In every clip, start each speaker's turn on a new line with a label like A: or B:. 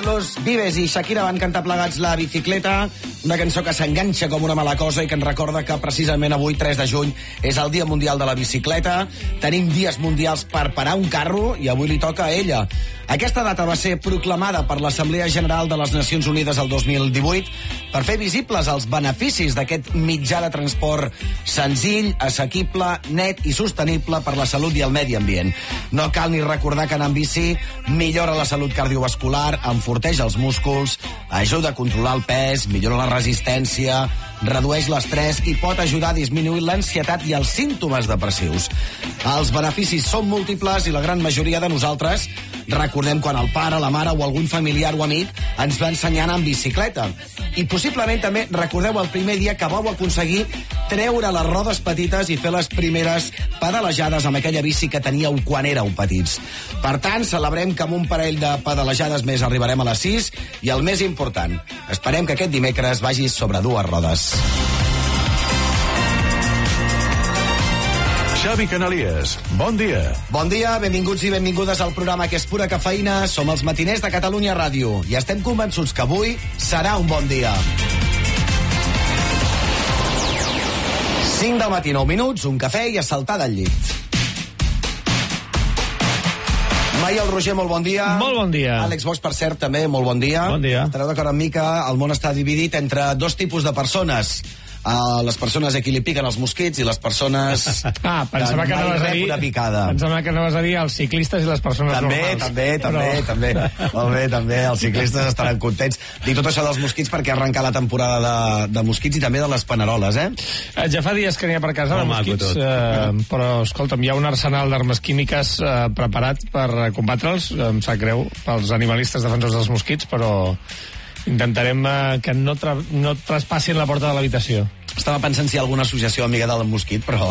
A: Carlos Vives i Shakira van cantar plegats La bicicleta, una cançó que s'enganxa com una mala cosa i que ens recorda que precisament avui, 3 de juny, és el Dia Mundial de la Bicicleta. Tenim dies mundials per parar un carro i avui li toca a ella. Aquesta data va ser proclamada per l'Assemblea General de les Nacions Unides el 2018 per fer visibles els beneficis d'aquest mitjà de transport senzill, assequible, net i sostenible per la salut i el medi ambient. No cal ni recordar que anar amb bici millora la salut cardiovascular, enforteix els músculs, ajuda a controlar el pes, millora la resistència, redueix l'estrès i pot ajudar a disminuir l'ansietat i els símptomes depressius. Els beneficis són múltiples i la gran majoria de nosaltres recordem quan el pare, la mare o algun familiar o amic ens va ensenyar a anar en bicicleta. I possiblement també recordeu el primer dia que vau aconseguir treure les rodes petites i fer les primeres pedalejades amb aquella bici que teníeu quan éreu petits. Per tant, celebrem que amb un parell de pedalejades més arribarem a les 6 i el més important, esperem que aquest dimecres vagis sobre 2 rodes.
B: Xavi Canalies, bon dia.
A: Bon dia, benvinguts i benvingudes al programa que és pura cafeïna. Som els matiners de Catalunya Ràdio i estem convençuts que avui serà un bon dia. 5 del matí, 9 minuts, un cafè i a saltar del llit. Maiol Roger, molt bon dia.
C: Molt bon dia.
A: Àlex Bosch, per cert, també, molt bon dia.
C: Bon dia.
A: Estareu d'acord amb mi que el món està dividit entre 2 tipus de persones. Les persones a qui li piquen els mosquits i les persones
C: pensava que anaves a dir
A: una picada.
C: Pensava que anaves a dir els ciclistes i les persones normals.
A: També. Molt bé, també. Els ciclistes estaran contents. Dic tot això dels mosquits perquè ha arrencat la temporada de mosquits i també de les paneroles,
C: Ja fa dies que n'hi ha per casa de mosquits, però, escolta'm, hi ha un arsenal d'armes químiques preparat per combatre'ls. Em sap greu pels animalistes defensors dels mosquits, però intentarem que no traspassin la porta de l'habitació.
A: Estava pensant si hi ha alguna associació amiga del mosquit, però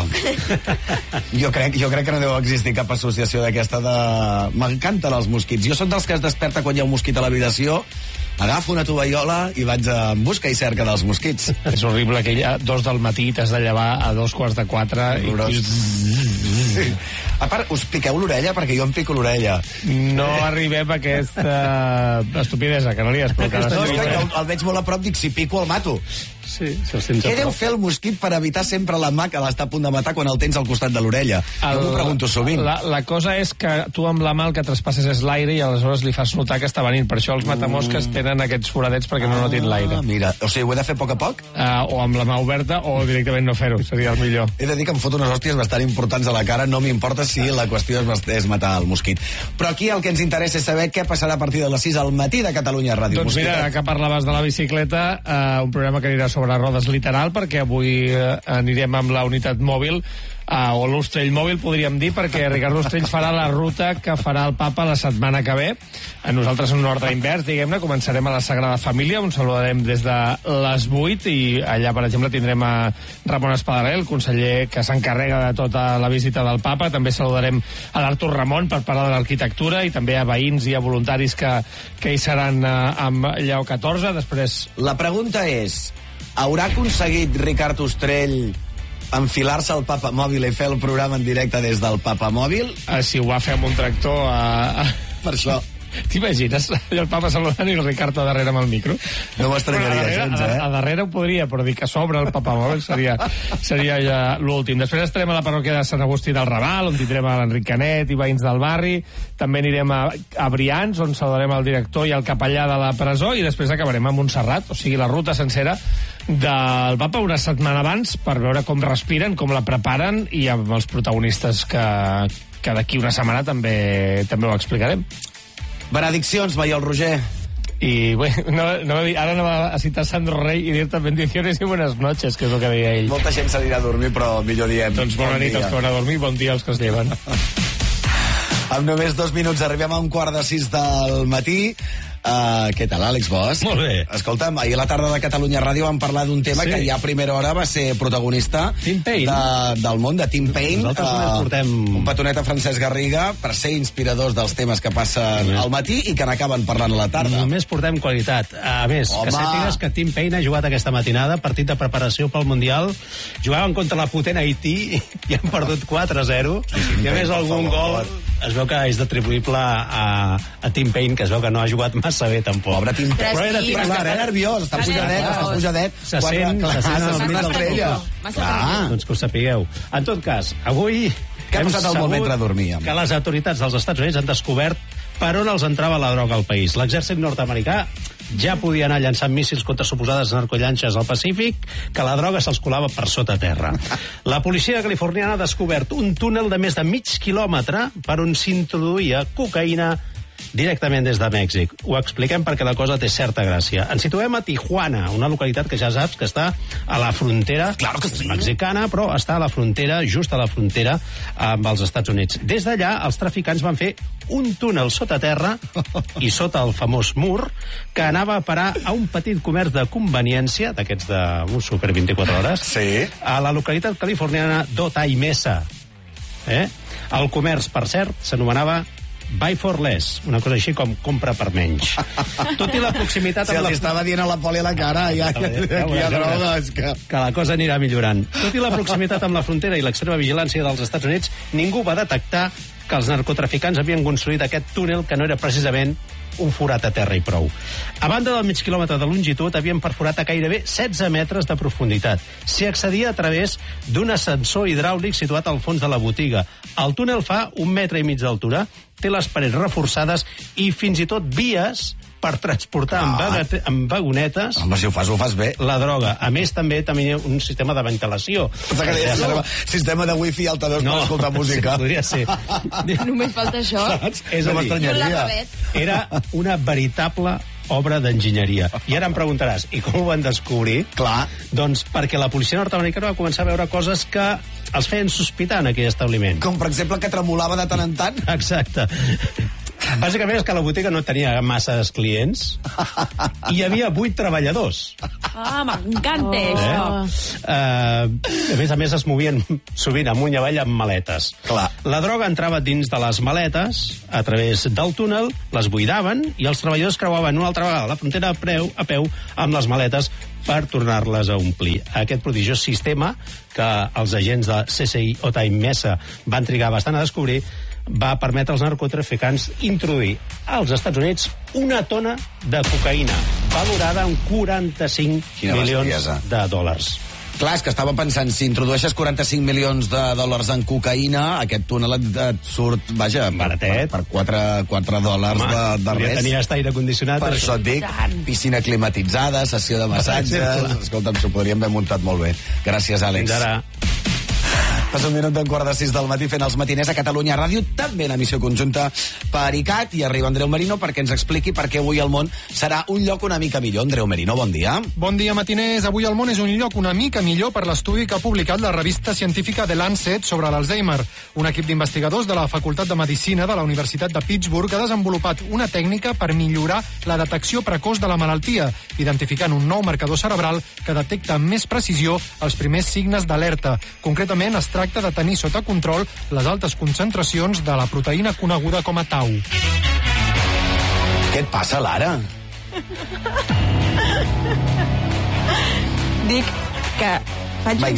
A: jo crec que no deu existir cap associació d'aquesta de... M'encanten els mosquits. Jo soc dels que es desperta quan hi ha un mosquit a l'habitació, agafo una tovallola i vaig en busca i cerca dels mosquits.
C: És horrible que a 2 del matí t'has de llevar a 2:45 i...
A: Sí. A part, us piqueu l'orella? Perquè jo em pico l'orella.
C: No arribem a aquesta estupidesa, que no li has explicat.
A: No, és que el veig molt a prop, dic, si pico el mato.
C: Sí,
A: què deu fer el mosquit per evitar sempre la mà que l'està a punt de matar quan el tens al costat de l'orella? Jo m'ho pregunto sovint.
C: La cosa és que tu amb la mà el que traspasses és l'aire i aleshores li fas notar que està venint. Per això els matamosques tenen aquests foradets perquè no notin l'aire.
A: Mira, o sigui, ho he de fer a poc a poc?
C: O amb la mà oberta o directament no fer-ho, seria el millor.
A: He de dir que em foto unes hòsties bastant importants a la cara, no m'importa si la qüestió és matar el mosquit. Però aquí el que ens interessa és saber què passarà a partir de les 6 al matí de Catalunya Ràdio.
C: Doncs mira, que parlaves de la bicicleta, un programa que anirà sobre rodes literal, perquè avui anirem amb la unitat mòbil, o l'Ostrell mòbil, podríem dir, perquè Ricard Ostrell farà la ruta que farà el papa la setmana que ve. Nosaltres en un ordre invers, diguem-ne, començarem a la Sagrada Família, on saludarem des de les 8, i allà, per exemple, tindrem a Ramon Espadaler, el conseller que s'encarrega de tota la visita del papa. També saludarem a l'Artur Ramon per parlar de l'arquitectura, i també a veïns i a voluntaris que hi seran amb Lleó XIV. Després...
A: La pregunta és, haurà aconseguit Ricard Ostrell enfilar-se al Papamòbil i fer el programa en directe des del Papamòbil?
C: Si ho va fer amb un tractor...
A: Per això...
C: T'imagines? El papa saludant i el Ricard a darrere amb el micro?
A: No m'estranyaria gens,
C: A darrere ho podria, però dir que sobre el Papamòbil seria ja l'últim. Després estarem a la parròquia de Sant Agustí del Raval, on tindrem a l'Enric Canet i veïns del barri. També anirem a Brians, on saludarem el director i el capellà de la presó, i després acabarem a Montserrat, o sigui, la ruta sencera del papa una setmana abans, per veure com respiren, com la preparen, i amb els protagonistes que d'aquí una setmana també ho explicarem.
A: Benediccions, Maiol Roger.
C: Y bueno, ara no va a citar Sandro Rey i dir-te bendiciones i buenas noches, que és el que deia ell.
A: Molta gent s'anirà a dormir, però millor diem.
C: Doncs bona nit als que van a dormir, bon dia als que es lleven.
A: Amb només 2 minuts arribem a 5:45 del matí. Què tal, Àlex Bosch?
B: Molt bé.
A: Escolta'm, ahir a la tarda de Catalunya Ràdio vam parlar d'un tema que ja a primera hora va ser protagonista del món, de Tim Payne.
B: Nosaltres portem
A: un petonet a Francesc Garriga per ser inspiradors dels temes que passen al matí i que n'acaben parlant a la tarda.
D: Només portem qualitat. A més, que sàpigues que Tim Payne ha jugat aquesta matinada, partit de preparació pel Mundial, jugaven contra la potent Haití i han perdut 4-0. I a més algun gol es veu que és atribuïble a Tim Payne, que es veu que no ha jugat massa bé, tampoc.
A: Pobre Tim Payne.
D: Però era
A: Però està nerviós, està pujadet.
D: Se sent
A: l'estrella.
D: Doncs que ho sapigueu. En tot cas, avui...
A: Què ha passat al món mentre dormíem?
D: Que les autoritats dels Estats Units han descobert per on els entrava la droga al país. L'exèrcit nord-americà ja podia anar llançant míssils contra suposades narcollanxes al Pacífic, que la droga se'ls colava per sota terra. La policia californiana ha descobert un túnel de més de mig quilòmetre per on s'introduïa cocaïna directament des de Mèxic. Ho expliquem perquè la cosa té certa gràcia. Ens situem a Tijuana, una localitat que ja saps que està a la frontera mexicana, però està a la frontera, just a la frontera amb els Estats Units. Des d'allà, els traficants van fer un túnel sota terra i sota el famós mur que anava a parar a un petit comerç de conveniència, d'aquests d'un súper 24 hores, a la localitat californiana d'Otay Mesa. El comerç, per cert, s'anomenava Buy for less, una cosa així com compra per menys. Tot i la proximitat...
A: Si els estava dient a la Poli a la cara, ja hi ha drogues. Que
D: la cosa anirà millorant. Tot i la proximitat amb la frontera i l'extrema vigilància dels Estats Units, ningú va detectar que els narcotraficants havien construït aquest túnel que no era precisament un forat a terra i prou. A banda del mig quilòmetre de longitud, havien perforat a gairebé 16 metres de profunditat. S'hi accedia a través d'un ascensor hidràulic situat al fons de la botiga. El túnel fa 1,5 metres d'altura, té les parets reforçades i fins i tot vies per transportar amb vagonetes...
A: Home, si ho fas bé.
D: La droga. A més, també tenia un sistema de ventilació.
A: Sistema de wifi i altadors per escoltar música.
D: Podria ser.
E: Només falta això.
D: És a dir, era una veritable obra d'enginyeria. I ara em preguntaràs, i com ho van descobrir?
A: Clar.
D: Doncs perquè la policia nord-americana va començar a veure coses que els feien sospitar en aquell establiment.
A: Com, per exemple, que tremolava de tant en tant?
D: Exacte. Bàsicament és que la botiga no tenia masses clients i hi havia 8 treballadors.
E: M'encanta això.
D: A més es movien sovint amunt i avall amb maletes.
A: Clar.
D: La droga entrava dins de les maletes a través del túnel, les buidaven i els treballadors creuaven una altra vegada la frontera a peu amb les maletes per tornar-les a omplir. Aquest prodigiós sistema que els agents de CSI Otay Mesa van trigar bastant a descobrir va permetre als narcotraficants introduir als Estats Units una tona de cocaïna valorada en 45 milions de dòlars.
A: Clar, és que estava pensant, si introdueixes 45 milions de dòlars en cocaïna, aquest túnel et surt, vaja,
D: baratet,
A: per 4 dòlars de res.
D: Tenies aire condicionat.
A: Per això et dic, piscina climatitzada, sessió de massatges... Escolta'm, s'ho podríem haver muntat molt bé. Gràcies, Àlex.
D: Fins ara.
A: Passa un minut d'un 5:45 del matí fent els matiners a Catalunya Ràdio, també en emissió conjunta per ICAT, i arriba Andreu Merino perquè ens expliqui per què avui el món serà un lloc una mica millor. Andreu Merino, bon dia.
F: Bon dia, matiners. Avui el món és un lloc una mica millor per l'estudi que ha publicat la revista científica The Lancet sobre l'Alzheimer. Un equip d'investigadors de la Facultat de Medicina de la Universitat de Pittsburgh ha desenvolupat una tècnica per millorar la detecció precoç de la malaltia, identificant un nou marcador cerebral que detecta amb més precisió els primers signes d'alerta. Concretament, es tracta de tenir sota control les altes concentracions de la proteïna coneguda com a tau.
A: Què et passa, Lara?
E: Dic que faig uns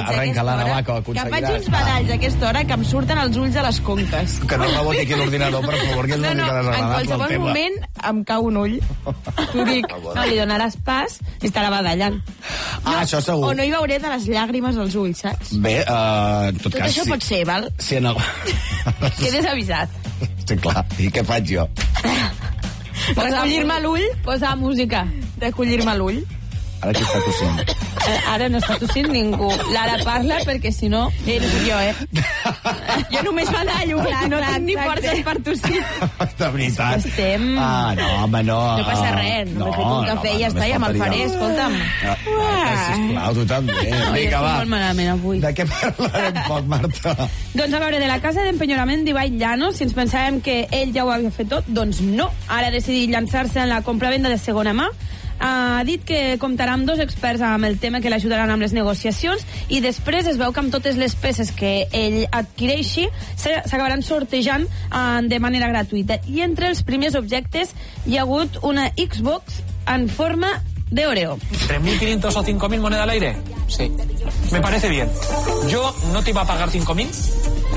E: badalls a aquesta hora que em surten els ulls a les conques.
A: Que no reboti aquí l'ordinador, per favor, que és una mica desagradable.
E: En qualsevol moment em cau un ull. T'ho dic, no li donaràs pas i estarà badallant.
A: Això segur.
E: O no hi veuré de les llàgrimes als ulls, saps?
A: Bé, en tot cas...
E: Tot això pot ser, val?
A: Sí, no.
E: Quedes avisat.
A: Sí, clar. I què faig jo?
E: Recollir-me l'ull? Posa música. Recollir-me l'ull.
A: Ara qui està tossint?
E: Ara no està tossint ningú. L'Ara parla perquè si no... no soc jo, Jo només badallo, clar, no tinc ni forces per tossir.
A: De veritat.
E: Estem...
A: no, home, no.
E: No passa res, només fet un cafè i ja està, i amb el faré, escolta'm.
A: Sisplau, tu també. Vinga, va.
E: Molt malament avui.
A: De què parlarem poc, Marta?
E: Doncs a veure, de la casa d'empenyorament d'Ibai Llanos, si ens pensàvem que ell ja ho havia fet tot, doncs no. Ara ha decidit llançar-se en la compra-venda de segona mà. Ha dit que comptarà amb 2 experts amb el tema que l'ajudaran amb les negociacions i després es veu que amb totes les peces que ell adquireixi s'acabaran sortejant de manera gratuïta. I entre els primers objectes hi ha hagut una Xbox en forma de Oreo.
G: ¿3.500 o 5.000 moneda al aire? Sí. Me parece bien. Yo no te iba a pagar 5.000,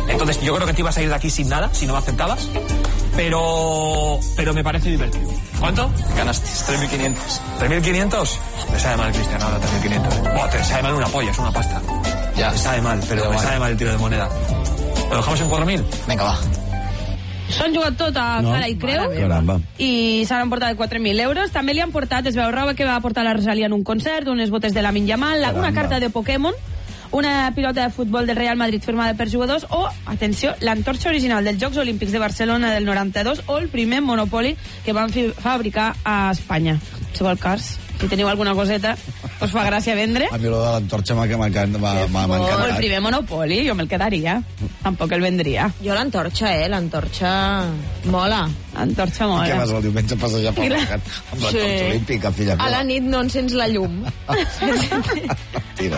G: Entonces yo creo que te ibas a ir de aquí sin nada, si no me aceptabas. Pero me parece divertido. ¿Cuánto?
H: Ganaste 3.500.
G: ¿3.500? Me sabe mal, Cristian, ahora 3.500. Te sabe mal una polla, es una pasta.
H: Ya.
G: Me sabe mal, pero me sabe mal el tiro de moneda. ¿Lo dejamos en 4.000?
H: Venga, va.
E: S'han jugat tot a cara i creu
A: Caramba.
E: i s'han emportat 4.000 euros. També li han portat, es veu, roba que va portar la Rosalia en un concert, unes botes de Lamine Yamal, una carta de Pokémon, una pilota de futbol del Real Madrid firmada per jugadors o, atenció, l'antorxa original dels Jocs Olímpics de Barcelona del 92 o el primer Monopoly que van fabricar a Espanya. Si vol cas, si teniu alguna coseta, us fa gràcia vendre.
A: A mi lo de l'antorxa m'ha encantat.
E: O el primer Monopoly, jo me'l quedaria. Tampoc el vendria.
I: Jo l'antorxa, l'antorxa mola.
E: L'antorxa mola.
A: Què vas el diumenge a passejar pel mercat amb l'antorxa olímpica, filla meva?
I: A la nit no encens la llum.
A: Tira.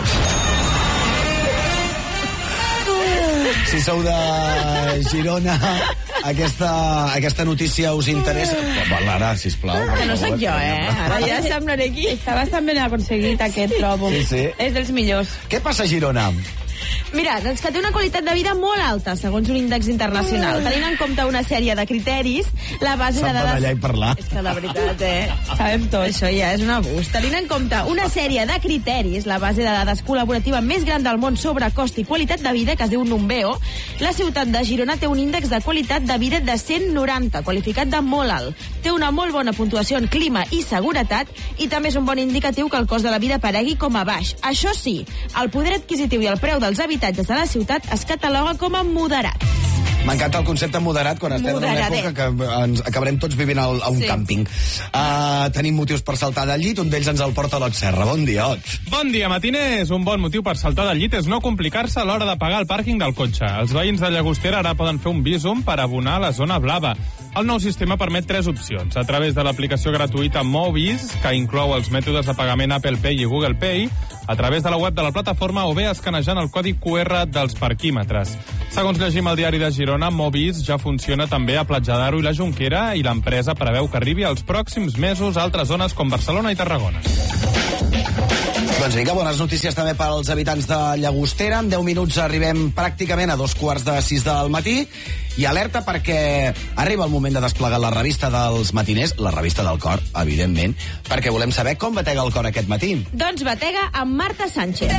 A: Si sou de Girona, aquesta notícia us interessa? Lara, sisplau.
I: Que no sóc jo, Ara ja semblaré aquí.
E: Està bastant ben aconseguit aquest, trobo.
A: Sí.
E: És dels millors.
A: Què passa a Girona?
I: Mira, doncs que té una qualitat de vida molt alta, segons un índex internacional. Tenint en compte una sèrie de criteris, la base de dades...
A: allà i parlar.
I: És que la veritat,
E: sabem tot.
I: Això ja és un abús. Tenint en compte una sèrie de criteris, la base de dades col·laborativa més gran del món sobre cost i qualitat de vida, que es diu Numbeo, la ciutat de Girona té un índex de qualitat de vida de 190, qualificat de molt alt. Té una molt bona puntuació en clima i seguretat i també és un bon indicatiu que el cost de la vida paregui com a baix. Això sí, el poder adquisitiu i el preu dels habitatges de la ciutat es cataloga com a moderat.
A: M'encanta el concepte moderat quan estem en una època que ens acabarem tots vivint a un càmping. Tenim motius per saltar del llit, un d'ells ens el porta l'Ot Serra. Bon dia, Ot.
J: Bon dia, matiners. Un bon motiu per saltar del llit és no complicar-se a l'hora de pagar el pàrquing del cotxe. Els veïns de Llagostera ara poden fer un bísum per abonar la zona blava. El nou sistema permet 3 opcions. A través de l'aplicació gratuïta Movis, que inclou els mètodes de pagament Apple Pay i Google Pay, a través de la web de la plataforma o bé escanejant el codi QR dels parquímetres. Segons llegim al diari de Girona, Movis ja funciona també a Platja d'Aro i la Jonquera i l'empresa preveu que arribi als pròxims mesos a altres zones com Barcelona i Tarragona.
A: Doncs vinga, bones notícies també pels habitants de Llagostera. En 10 minuts arribem pràcticament a 5:45 del matí i alerta perquè arriba el moment de desplegar la revista dels matiners, la revista del cor, evidentment, perquè volem saber com batega el cor aquest matí.
I: Doncs batega amb Marta Sánchez.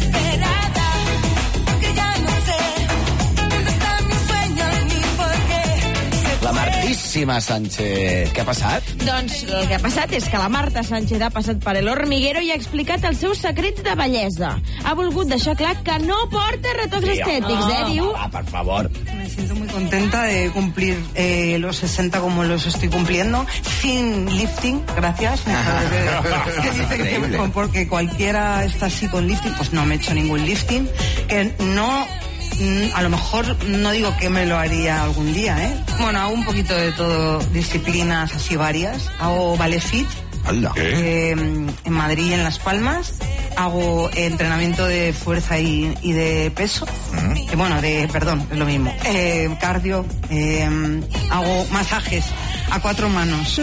A: La Martíssima Sánchez. Què ha passat?
I: Doncs el que ha passat és que la Marta Sánchez ha passat per El Hormiguero i ha explicat els seus secrets de bellesa. Ha volgut deixar clar que no porta retocs estètics, Diu.
A: Por favor.
K: Me siento muy contenta de cumplir los 60 como los estoy cumpliendo, sin lifting, gracias. Que dicen que mejor porque cualquiera está así con lifting, pues no me he hecho ningún lifting, que no... A lo mejor no digo que me lo haría algún día, Bueno, hago un poquito de todo, disciplinas así varias. Hago ballet fit en Madrid y en Las Palmas. Hago entrenamiento de fuerza y de peso. Perdón, es lo mismo. Cardio. Hago masajes a 4 manos.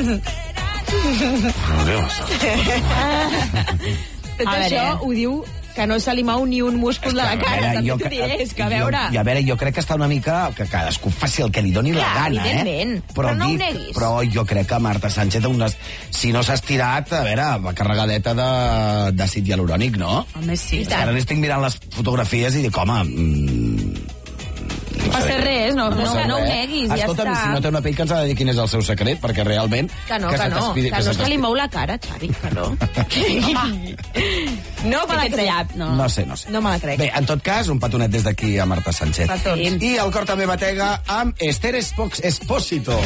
I: Tot això ho diu que no se li mou ni un múscul de la cara, també t'ho diré, és que a veure...
A: I a veure, jo crec que està una mica... que cadascú faci el que li doni la gana,
I: evidentment, però no ho neguis.
A: Però jo crec que Marta Sánchez, si no s'ha estirat, a veure, va carregadeta d'àcid hialurònic, no?
E: Home, sí.
A: Ara n'estic mirant les fotografies i dic, home...
E: No passa res, no ho neguis, ja està.
A: Escolta'm, si no té una pell que ens ha de dir quin és el seu secret, perquè realment...
I: Que no se li mou la cara, Xavi, que no. No me la crec.
A: No sé.
I: No me la crec.
A: Bé, en tot cas, un petonet des d'aquí a Marta Sánchez. I el cor també batega amb Esther Expósito.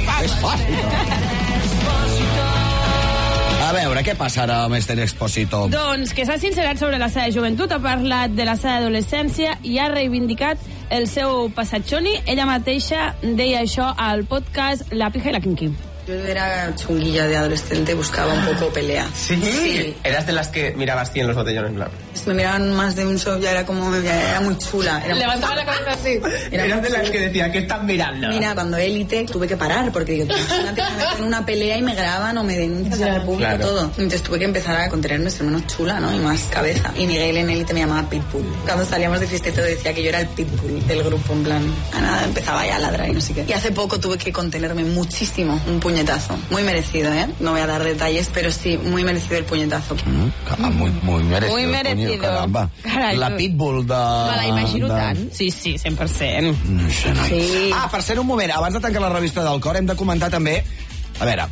A: A veure, què passa ara amb Esther Expósito?
E: Doncs que s'ha sincerat sobre la seva joventut, ha parlat de la seva adolescència i ha reivindicat el seu passat xoni. Ella mateixa deia això al podcast La Pija i la Quinqui.
K: Yo era chunguilla de adolescente, buscaba un poco pelea.
H: ¿Sí? Eras de las que mirabas 100 los botellones, claro.
K: Si me miraban más de un show, ya era como, ya era muy chula.
I: Levantaba la cabeza así.
H: Eras de las que decía, ¿qué están mirando?
K: Mira, cuando Élite tuve que parar, porque digo, imagínate que me meten en una pelea y me graban o me denuncian a la República, todo. Entonces tuve que empezar a contenerme, ser menos chula, ¿no? Y más cabeza. Y Miguel en Élite me llamaba Pitbull. Cuando salíamos de fiesta y todo decía que yo era el Pitbull del grupo, en plan, a nada, empezaba ya a ladrar y no sé qué. Y hace poco tuve que contenerme muchísimo, un puñetazo. Muy merecido, ¿eh? No voy a dar detalles, pero sí, muy merecido el puñetazo.
A: Muy merecido.
E: Muy merecido.
A: Caramba.
E: Carai,
A: la Pitbull de...
I: Me la imagino tant. Sí, 100%.
A: No sé, noi.
I: Sí.
A: Per ser un moment, abans de tancar la revista del Cor, hem de comentar també... A veure...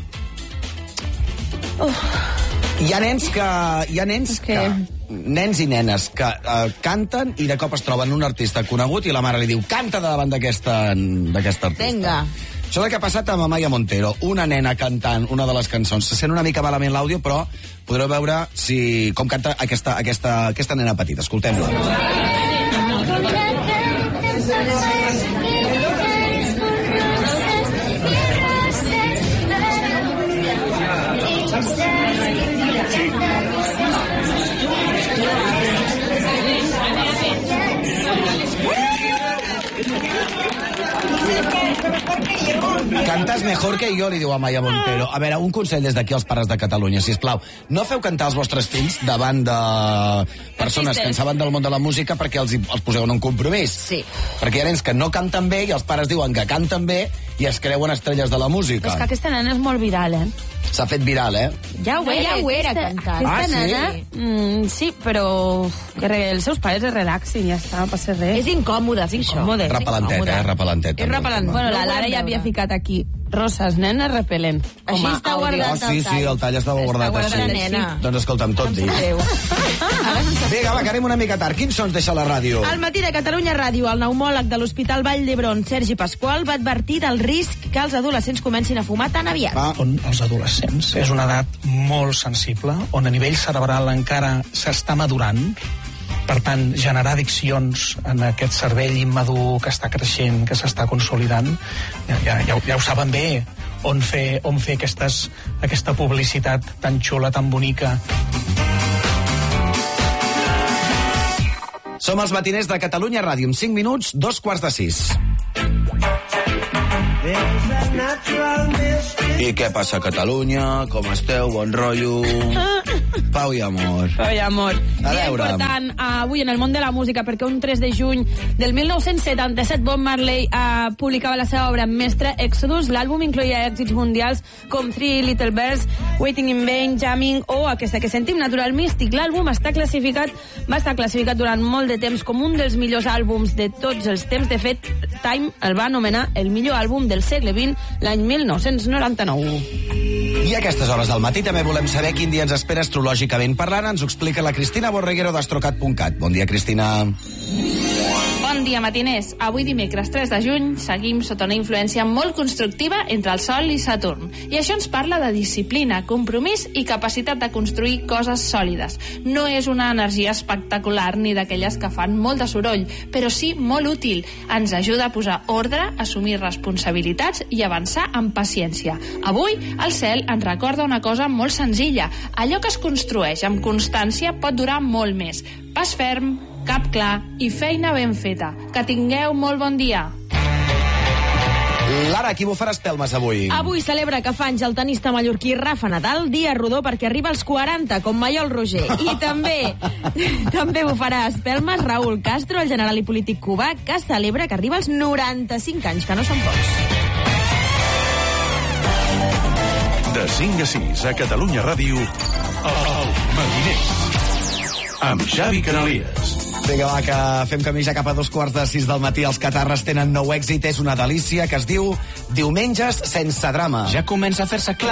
A: Hi ha nens que... Nens i nenes que canten i de cop es troben un artista conegut i la mare li diu canta davant d'aquesta artista.
I: Vinga.
A: Això és el que ha passat amb Amaya Montero, una nena cantant una de les cançons. Se sent una mica malament l'àudio, però podreu veure com canta aquesta nena petita. Escoltem-la. Cantas mejor que jo, li diu Amaya Montero. A veure, un consell des d'aquí als pares de Catalunya, sisplau. No feu cantar els vostres fills davant de persones que en saben del món de la música perquè els poseu en un compromís.
I: Sí.
A: Perquè hi ha nens que no canten bé i els pares diuen que canten bé i es creuen estrelles de la música.
E: És que aquesta nena és molt viral, eh?
A: S'ha fet viral, eh?
I: Ja ho era cantant.
E: Aquesta nena, sí, però que els seus pares es relaxin, ja està, no passa res.
I: És incòmode, és incòmode.
A: Repel·lentet, repel·lentet.
I: És repel·lent.
E: Bueno, la Lara ja havia ficat aquí. Roses, nena, repel·lent.
I: Així està guardat
A: el tall. Sí, el tall estava guardat així.
I: Nena.
A: Doncs escolta'm, tot dit. Vinga, va, que anem una mica tard. Quins sons deixa la ràdio?
I: Al matí de Catalunya Ràdio, el pneumòleg de l'Hospital Vall d'Hebron, Sergi Pasqual, va advertir del risc que els adolescents comencin a fumar tan aviat.
L: On els adolescents és una edat molt sensible, on a nivell cerebral encara s'està madurant, per tant, generar addiccions en aquest cervell immadur que està creixent, que s'està consolidant, ja ho saben bé, on fer aquesta publicitat tan xula, tan bonica.
A: Som els matiners de Catalunya Ràdio, en 5 minuts, 5:45. I què passa a Catalunya? Com esteu? Bon rotllo? Pau i amor.
E: Pau i amor. Dia important avui en el món de la música, perquè un 3 de juny del 1977 Bob Marley publicava la seva obra mestra Exodus. L'àlbum incloïa èxits mundials com Three Little Birds, Waiting in Vain, Jamming o aquesta que sentim, Natural Mystic. L'àlbum va estar classificat durant molt de temps com un dels millors àlbums de tots els temps. De fet, Time el va anomenar el millor àlbum del segle XX l'any 1999.
A: I a aquestes hores del matí també volem saber quin dia ens espera astrològicament parlant. Ens ho explica la Cristina Borreguero d'Astrocat.cat. Bon dia, Cristina.
M: Bon dia, matiners. Avui dimecres 3 de juny seguim sota una influència molt constructiva entre el Sol i Saturn. I això ens parla de disciplina, compromís i capacitat de construir coses sòlides. No és una energia espectacular ni d'aquelles que fan molt de soroll, però sí molt útil. Ens ajuda a posar ordre, assumir responsabilitats i avançar amb paciència. Avui, el cel ens recorda una cosa molt senzilla. Allò que es construeix amb constància pot durar molt més. Pas ferm, cap clar i feina ben feta. Que tingueu molt bon dia.
A: Lara, qui bufarà espelmes avui?
I: Avui celebra que fa anys el tenista mallorquí Rafa Nadal, dia rodó perquè arriba als 40, com Maiol Roger. I també bufarà espelmes Raúl Castro, el general i polític cubà, que celebra que arriba als 95 anys, que no són pocs.
B: De 5 a 6 a Catalunya Ràdio, el Matiners, amb Xavi Canalies.
A: Vinga, va, que fem camí ja cap a 5:45 del matí. Els catarres tenen nou èxit, és una delícia, que es diu Diumenges sense drama.
G: Ja comença a fer-se clar